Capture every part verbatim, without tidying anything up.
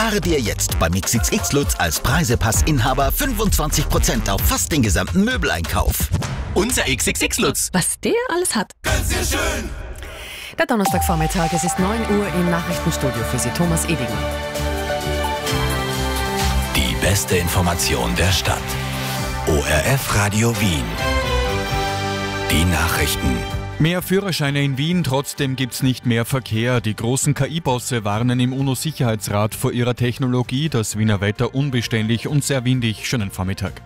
Spare dir jetzt beim X X X Lutz als Preisepassinhaber fünfundzwanzig Prozent auf fast den gesamten Möbeleinkauf. Unser X X X Lutz. Was der alles hat. Ganz sehr schön. Der Donnerstagvormittag, es ist neun Uhr im Nachrichtenstudio für Sie, Thomas Edinger. Die beste Information der Stadt. O R F Radio Wien. Die Nachrichten. Mehr Führerscheine in Wien, trotzdem gibt's nicht mehr Verkehr. Die großen K I-Bosse warnen im UNO-Sicherheitsrat vor ihrer Technologie. Das Wiener Wetter unbeständig und sehr windig. Schönen Vormittag.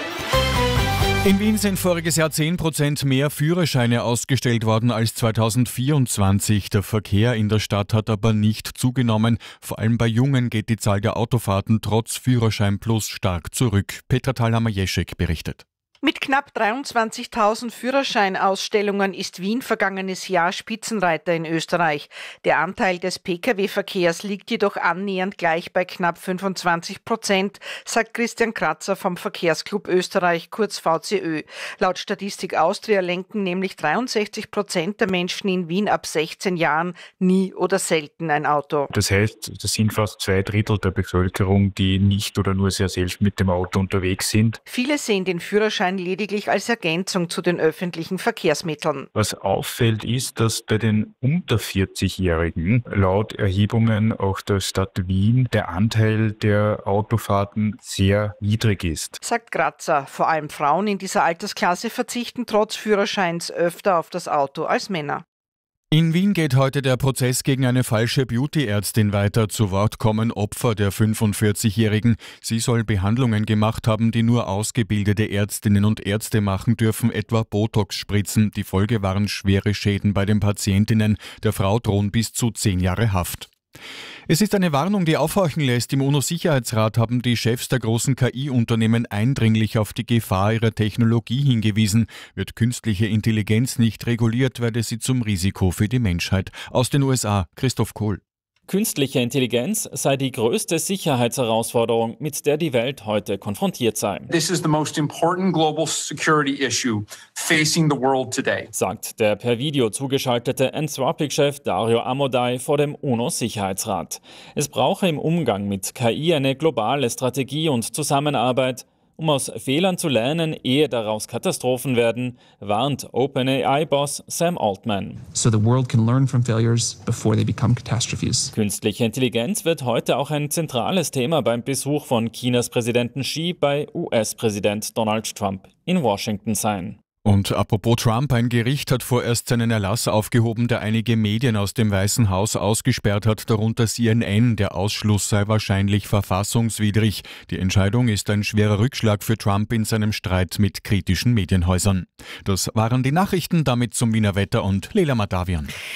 In Wien sind voriges Jahr zehn Prozent mehr Führerscheine ausgestellt worden als zweitausendvierundzwanzig. Der Verkehr in der Stadt hat aber nicht zugenommen. Vor allem bei Jungen geht die Zahl der Autofahrten trotz Führerschein Plus stark zurück. Petra Thalhammer-Jeschek berichtet. Mit knapp dreiundzwanzigtausend Führerscheinausstellungen ist Wien vergangenes Jahr Spitzenreiter in Österreich. Der Anteil des Pkw-Verkehrs liegt jedoch annähernd gleich bei knapp fünfundzwanzig Prozent, sagt Christian Kratzer vom Verkehrsclub Österreich, kurz V C Ö. Laut Statistik Austria lenken nämlich dreiundsechzig Prozent der Menschen in Wien ab sechzehn Jahren nie oder selten ein Auto. Das heißt, das sind fast zwei Drittel der Bevölkerung, die nicht oder nur sehr selten mit dem Auto unterwegs sind. Viele sehen den Führerschein lediglich als Ergänzung zu den öffentlichen Verkehrsmitteln. Was auffällt, ist, dass bei den unter vierzig-Jährigen laut Erhebungen auch der Stadt Wien der Anteil der Autofahrten sehr niedrig ist. Sagt Kratzer. Vor allem Frauen in dieser Altersklasse verzichten trotz Führerscheins öfter auf das Auto als Männer. In Wien geht heute der Prozess gegen eine falsche Beauty-Ärztin weiter. Zu Wort kommen Opfer der fünfundvierzigjährigen. Sie soll Behandlungen gemacht haben, die nur ausgebildete Ärztinnen und Ärzte machen dürfen, etwa Botox spritzen. Die Folge waren schwere Schäden bei den Patientinnen. Der Frau drohen bis zu zehn Jahre Haft. Es ist eine Warnung, die aufhorchen lässt. Im UNO-Sicherheitsrat haben die Chefs der großen K I-Unternehmen eindringlich auf die Gefahr ihrer Technologie hingewiesen. Wird künstliche Intelligenz nicht reguliert, werde sie zum Risiko für die Menschheit. Aus den U S A, Christoph Kohl. Künstliche Intelligenz sei die größte Sicherheitsherausforderung, mit der die Welt heute konfrontiert sei. This is the most important global security issue facing the world today, sagt der per Video zugeschaltete Anthropic-Chef Dario Amodei vor dem UNO-Sicherheitsrat. Es brauche im Umgang mit K I eine globale Strategie und Zusammenarbeit, um aus Fehlern zu lernen, ehe daraus Katastrophen werden, warnt OpenAI-Boss Sam Altman. So the world can learn from failures before they become catastrophes. Künstliche Intelligenz wird heute auch ein zentrales Thema beim Besuch von Chinas Präsidenten Xi bei U S-Präsident Donald Trump in Washington sein. Und apropos Trump, ein Gericht hat vorerst seinen Erlass aufgehoben, der einige Medien aus dem Weißen Haus ausgesperrt hat, darunter C N N. Der Ausschluss sei wahrscheinlich verfassungswidrig. Die Entscheidung ist ein schwerer Rückschlag für Trump in seinem Streit mit kritischen Medienhäusern. Das waren die Nachrichten, damit zum Wiener Wetter und Leila Madavian.